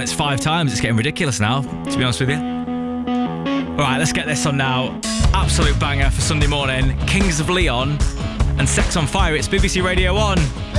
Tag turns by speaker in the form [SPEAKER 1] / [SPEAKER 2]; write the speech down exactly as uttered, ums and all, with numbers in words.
[SPEAKER 1] it's five times. It's getting ridiculous now, to be honest with you. All right, let's get this on now. Absolute banger for Sunday morning. Kings of Leon and Sex on Fire. It's B B C Radio one.